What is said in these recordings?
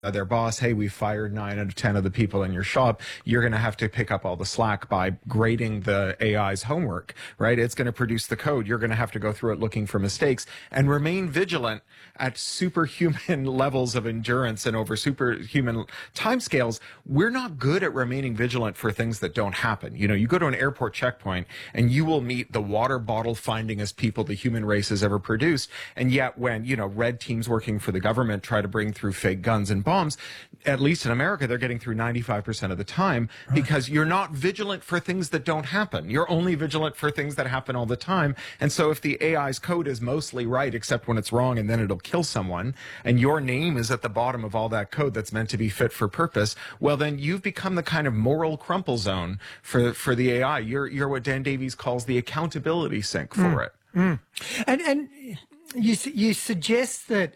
their boss, hey, we fired 9 out of 10 of the people in your shop. You're going to have to pick up all the slack by grading the AI's homework, right? It's going to produce the code. You're going to have to go through it looking for mistakes and remain vigilant at superhuman levels of endurance and over superhuman timescales. We're not good at remaining vigilant for things that don't happen. You know, you go to an airport checkpoint and you will meet the water bottle findingest people the human race has ever produced. And yet when, you know, red teams working for the government try to bring through fake guns and bombs, at least in America, they're getting through 95% of the time because you're not vigilant for things that don't happen. You're only vigilant for things that happen all the time. And so if the AI's code is mostly right, except when it's wrong and then it'll kill someone, and your name is at the bottom of all that code that's meant to be fit for purpose, well, then you've become the kind of moral crumple zone for the AI. You're what Dan Davies calls the accountability sink for it. And you suggest that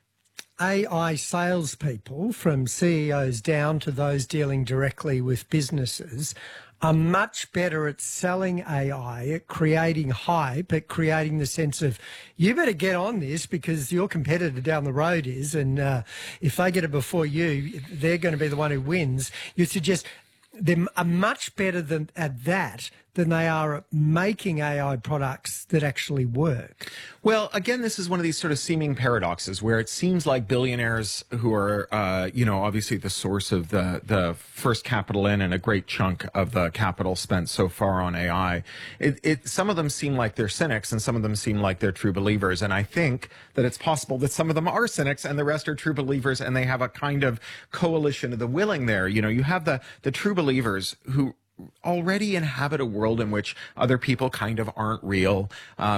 AI salespeople, from CEOs down to those dealing directly with businesses, are much better at selling AI, at creating hype, at creating the sense of, you better get on this because your competitor down the road is, and if they get it before you, they're going to be the one who wins. You suggest they are much better at that than they are at making AI products that actually work. Well, again, this is one of these sort of seeming paradoxes where it seems like billionaires who are, obviously the source of the first capital in and a great chunk of the capital spent so far on AI, some of them seem like they're cynics and some of them seem like they're true believers. And I think that it's possible that some of them are cynics and the rest are true believers, and they have a kind of coalition of the willing there. You know, you have the true believers who already inhabit a world in which other people kind of aren't real.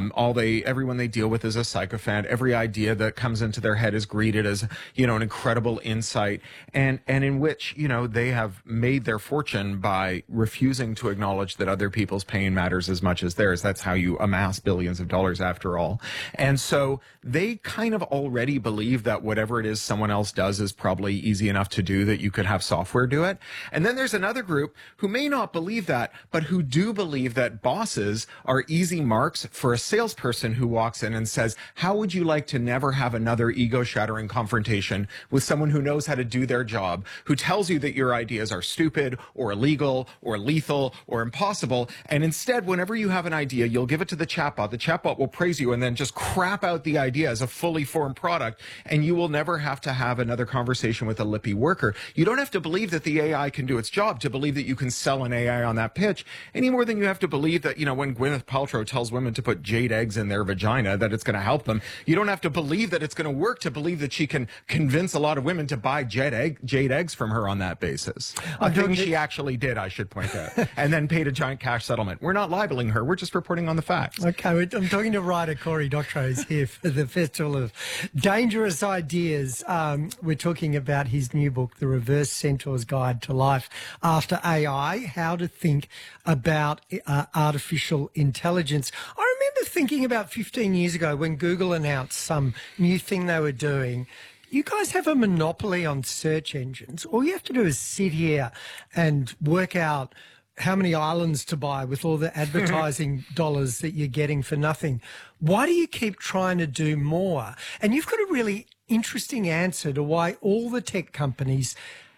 Everyone they deal with is a sycophant. Every idea that comes into their head is greeted as, you know, an incredible insight, and in which, you know, they have made their fortune by refusing to acknowledge that other people's pain matters as much as theirs. That's how you amass billions of dollars after all. And so they kind of already believe that whatever it is someone else does is probably easy enough to do, that you could have software do it. And then there's another group who may not believe that, but who do believe that bosses are easy marks for a salesperson who walks in and says, how would you like to never have another ego-shattering confrontation with someone who knows how to do their job, who tells you that your ideas are stupid or illegal or lethal or impossible, and instead, whenever you have an idea, you'll give it to the chatbot. The chatbot will praise you and then just crap out the idea as a fully formed product, and you will never have to have another conversation with a lippy worker. You don't have to believe that the AI can do its job to believe that you can sell an AI on that pitch, any more than you have to believe that, you know, when Gwyneth Paltrow tells women to put jade eggs in their vagina, that it's going to help them. You don't have to believe that it's going to work to believe that she can convince a lot of women to buy jade eggs from her on that basis. A thing she actually did, I should point out, and then paid a giant cash settlement. We're not libeling her. We're just reporting on the facts. Okay, I'm talking to writer Cory Doctorow here for the Festival of Dangerous Ideas. We're talking about his new book, The Reverse Centaur's Guide to Life After AI, How to Think About Artificial Intelligence. I remember thinking about 15 years ago when Google announced some new thing they were doing. You guys have a monopoly on search engines. All you have to do is sit here and work out how many islands to buy with all the advertising dollars that you're getting for nothing. Why do you keep trying to do more? And you've got a really interesting answer to why all the tech companies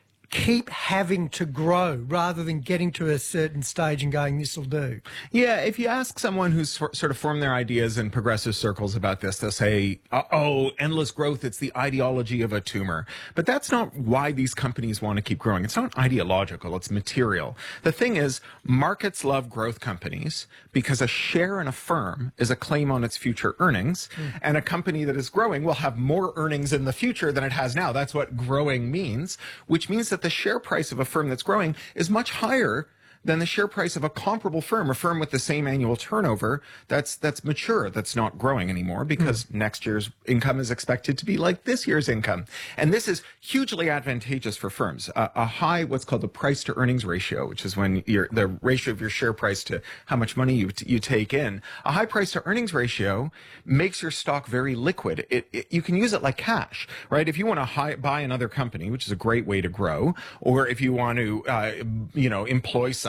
keep having to grow rather than getting to a certain stage and going, this will do. Yeah, if you ask someone who's sort of formed their ideas in progressive circles about this, they'll say, oh, endless growth, it's the ideology of a tumor. But that's not why these companies want to keep growing. It's not ideological, it's material. The thing is, markets love growth companies because a share in a firm is a claim on its future earnings, and a company that is growing will have more earnings in the future than it has now. That's what growing means, which means that the share price of a firm that's growing is much higher than the share price of a comparable firm, a firm with the same annual turnover that's mature, that's not growing anymore, because next year's income is expected to be like this year's income. And this is hugely advantageous for firms. A high, what's called the price to earnings ratio, which is when the ratio of your share price to how much money you take in. A high price to earnings ratio makes your stock very liquid. You can use it like cash, right? If you want to buy another company, which is a great way to grow, or if you want to, employ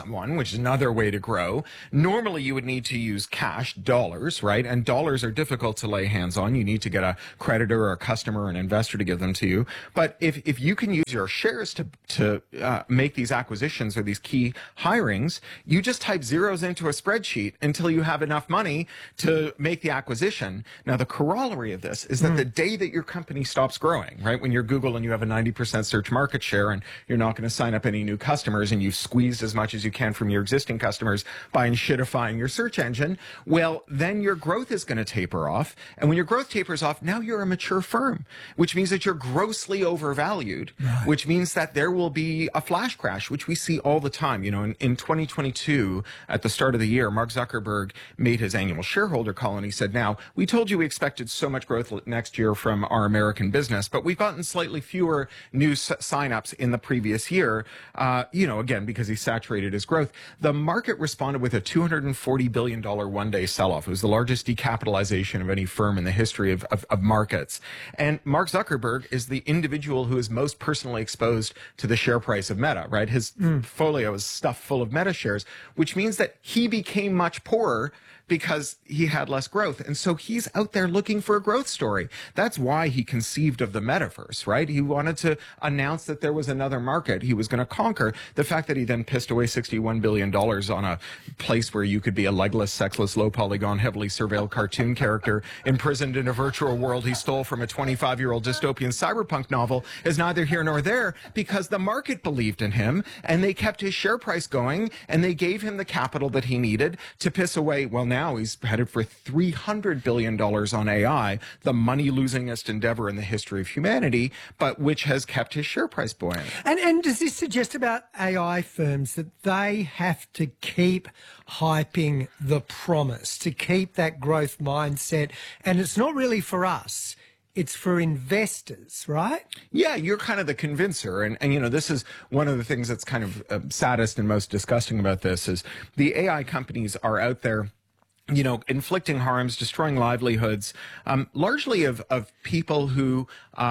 someone, which is another way to grow, normally you would need to use cash, dollars, right? And dollars are difficult to lay hands on. You need to get a creditor or a customer or an investor to give them to you. But if you can use your shares to make these acquisitions or these key hirings, you just type zeros into a spreadsheet until you have enough money to make the acquisition. Now, the corollary of this is that the day that your company stops growing, right, when you're Google and you have a 90% search market share and you're not going to sign up any new customers and you've squeezed as much as you can from your existing customers by enshittifying your search engine, well, then your growth is going to taper off. And when your growth tapers off, now you're a mature firm, which means that you're grossly overvalued, which means that there will be a flash crash, which we see all the time. You know, in 2022, at the start of the year, Mark Zuckerberg made his annual shareholder call and he said, now, we told you we expected so much growth next year from our American business, but we've gotten slightly fewer new signups in the previous year, you know, again, because he saturated his growth. The market responded with a $240 billion one-day sell-off. It was the largest decapitalization of any firm in the history of markets. And Mark Zuckerberg is the individual who is most personally exposed to the share price of Meta, right? His folio is stuffed full of Meta shares, which means that he became much poorer because he had less growth. And so he's out there looking for a growth story. That's why he conceived of the metaverse, right? He wanted to announce that there was another market he was going to conquer. The fact that he then pissed away $61 billion on a place where you could be a legless, sexless, low polygon, heavily surveilled cartoon character imprisoned in a virtual world he stole from a 25-year-old dystopian cyberpunk novel is neither here nor there, because the market believed in him and they kept his share price going and they gave him the capital that he needed to piss away. Well, now he's headed for $300 billion on AI, the money-losingest endeavor in the history of humanity, but which has kept his share price buoyant. And does this suggest about AI firms that they have to keep hyping the promise, to keep that growth mindset? And it's not really for us. It's for investors, right? Yeah, you're kind of the convincer. And you know, this is one of the things that's kind of saddest and most disgusting about this is the AI companies are out there, you know, inflicting harms, destroying livelihoods, largely of people who,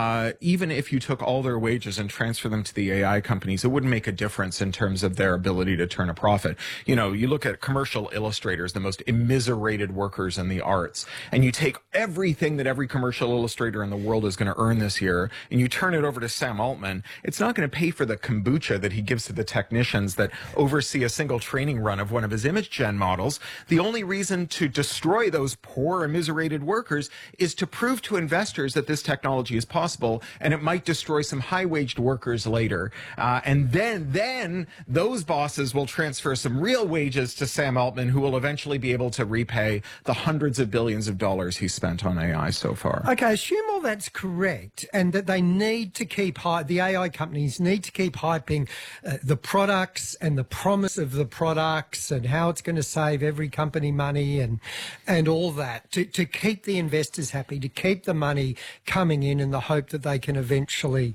even if you took all their wages and transfer them to the AI companies, it wouldn't make a difference in terms of their ability to turn a profit. You know, you look at commercial illustrators, the most immiserated workers in the arts, and you take everything that every commercial illustrator in the world is going to earn this year, and you turn it over to Sam Altman. It's not going to pay for the kombucha that he gives to the technicians that oversee a single training run of one of his image gen models. The only reason to destroy those poor, immiserated workers is to prove to investors that this technology is possible, and it might destroy some high-waged workers later. And then those bosses will transfer some real wages to Sam Altman, who will eventually be able to repay the hundreds of billions of dollars he spent on AI so far. Okay, assume all that's correct, and that they need to keep the AI companies need to keep hyping the products and the promise of the products and how it's going to save every company money and all that to keep the investors happy, to keep the money coming in the hope that they can eventually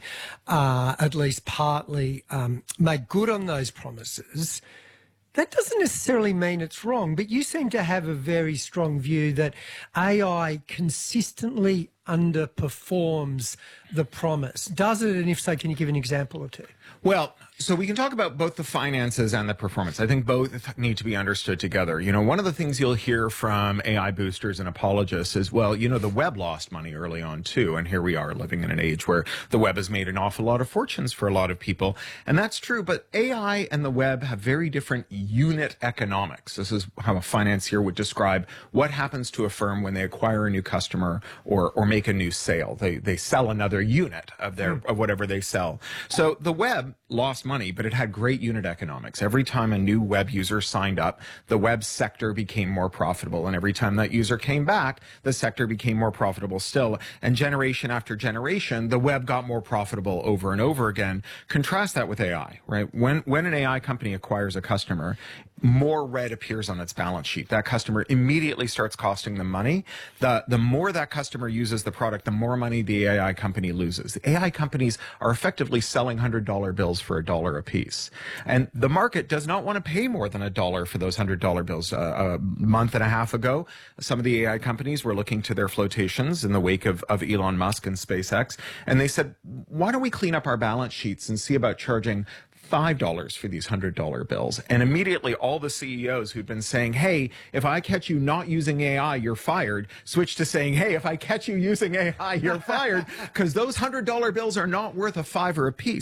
at least partly make good on those promises. That doesn't necessarily mean it's wrong, but you seem to have a very strong view that AI consistently underperforms the promise. Does it? And if so, can you give an example or two? Well, so we can talk about both the finances and the performance. I think both need to be understood together. You know, one of the things you'll hear from AI boosters and apologists is, well, you know, the web lost money early on too. And here we are living in an age where the web has made an awful lot of fortunes for a lot of people. And that's true. But AI and the web have very different unit economics. This is how a financier would describe what happens to a firm when they acquire a new customer or make a new sale. They sell another unit of of whatever they sell. So the web lost money, but it had great unit economics. Every time a new web user signed up, the web sector became more profitable. And every time that user came back, the sector became more profitable still. And generation after generation, the web got more profitable over and over again. Contrast that with AI, right? When an AI company acquires a customer, more red appears on its balance sheet. That customer immediately starts costing them money. The more that customer uses the product, the more money the AI company loses. The AI companies are effectively selling $100 bills for $1 a piece. And the market does not want to pay more than $1 for those $100 bills. A month and a half ago, some of the AI companies were looking to their flotations in the wake of Elon Musk and SpaceX. And they said, why don't we clean up our balance sheets and see about charging $5 for these $100 bills. And immediately all the CEOs who'd been saying, hey, if I catch you not using AI, you're fired, switched to saying, hey, if I catch you using AI, you're fired, because those $100 bills are not worth a $5 a piece.